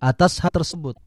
atas hal tersebut.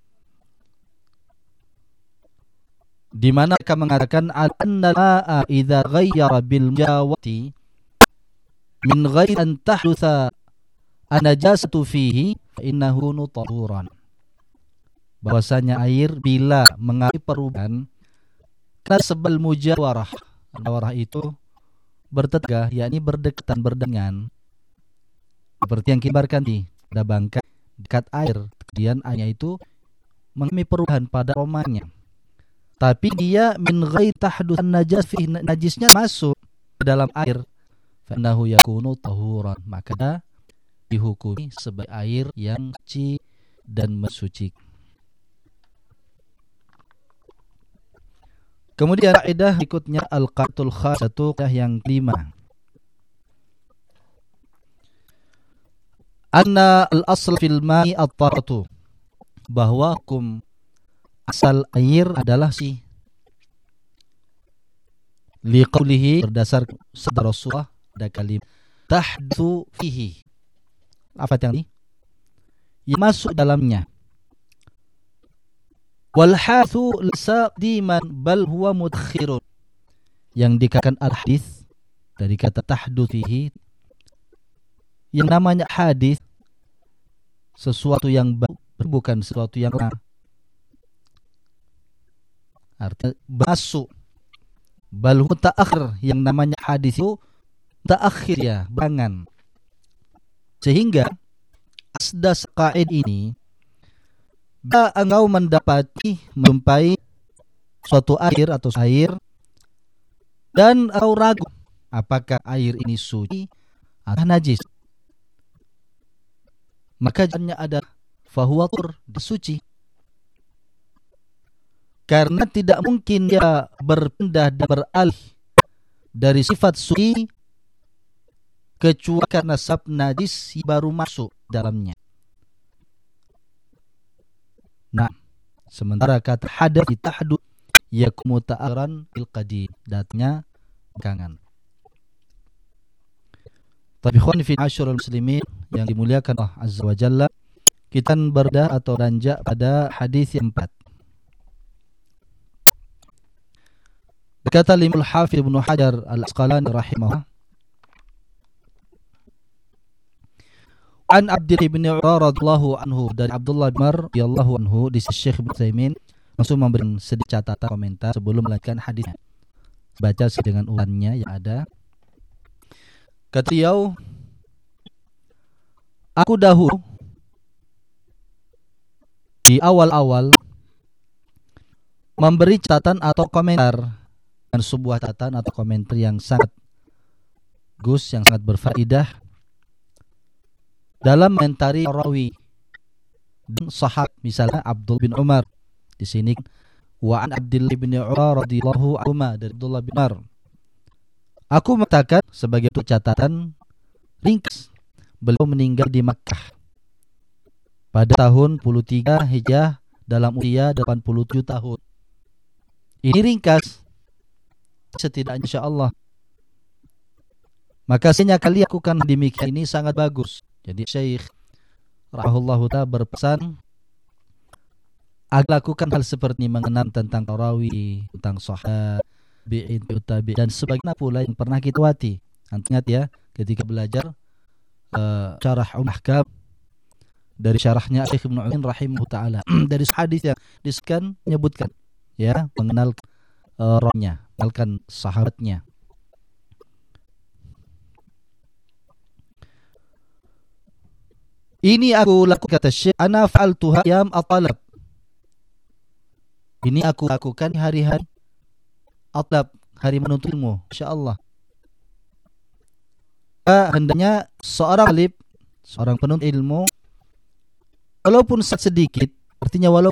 Di mana mereka mengatakan anna ma'a idza ghayyara bil mujawati min ghairi an tahdutsa an-najasatu fihi fa innahu tahuran. Bahwasanya air bila mengalami perubahan karena sebal mujawarah, mujawarah itu bertetangga, yakni berdekatan, berdengan, seperti yang kibarkan di ada bangkai dekat air, kemudian airnya itu mengalami perubahan pada aromanya, tapi dia min ghairi tahdutsan najas fi, najisnya masuk ke dalam air, fa innahu yakunu tahuran, maka dihukumi sebagai air yang suci dan mensucikan. Kemudian kaidah berikutnya al-qaidatul khasatu, yang kelima. Anna al-asl fil ma'i at-taharatu, bahwa hukum asal air adalah suci. Liqaulihi, berdasar sabda Rasulullah ada kalimat tahdutsu fihi. Apa yang ini? Yang masuk dalamnya. Wal hathu laysa diman bal huwa mudkhirun. Yang dikatakan al-hadis dari kata tahdutsu fihi, yang namanya hadis sesuatu yang baru, bukan sesuatu yang lama. Artinya masuk. Bal huwa ta'akhir, yang namanya hadis itu ta'akhir, ya, belakangan. Sehingga asdas qaid ini, bila engkau menjumpai suatu air atau air dan engkau ragu apakah air ini suci atau najis, maka jawabannya ada fahuwa tur, suci. Karena tidak mungkin dia berpindah dan beralih dari sifat suci kecuali karena sebab najis baru masuk dalamnya. Nah, sementara kata hadath tahdud yakumu ta'aran bil qadim, datanya belakangan. Tapi ikhwan fi asyurul muslimin yang dimuliakan Allah Azza wa Jalla, kita berda atau ranjak pada hadis yang 4. Berkata Imam Al-Hafidz Ibnu Hajar Al-Asqalani rahimahullah, An Abdullah bin Umar radhiyallahu anhu, dari Abdullah bin Umar radhiyallahu anhu, di Syekh Ibnu Utsaimin langsung memberi sedikit catatan komentar sebelum melanjutkan hadisnya. Baca dengan ulannya yang ada. Kata beliau, aku dahulu di awal-awal memberi catatan atau komentar, dan sebuah catatan atau komentar yang sangat bagus, yang sangat berfaedah dalam mentari rawi dan sahab, misalnya Abdul bin Umar. Di sini wa an Abdullah bin Umar radhiyallahu anhu, dari Abdullah bin Umar. Aku mengatakan sebagai catatan ringkas, beliau meninggal di Makkah pada tahun 13 Hijrah dalam usia 87 tahun. Ini ringkas, setidaknya insyaallah. Maka senyap kali lakukan demikian ini sangat bagus. Jadi Syekh rahimahullahu ta'ala berpesan agar lakukan hal seperti ini, mengenal tentang tarawih, tentang sahabat, tabi'in, dan sebagainya pula yang pernah kita lewati. Ingat ya, ketika belajar syarah ahkam dari syarahnya Syekh Ibnu Utsaimin rahimahullahu ta'ala, dari hadis yang disebutkan menyebutkan ya, mengenal rohnya, mengenalkan sahabatnya. Ini aku lakukan, kata Syekh, ana fa'altuha yam at-talab. Ini aku lakukan hari-hari at-talab, hari menuntut ilmu, insyaallah. Hendaknya seorang talib, seorang penuntut ilmu, walaupun sedikit, artinya walaupun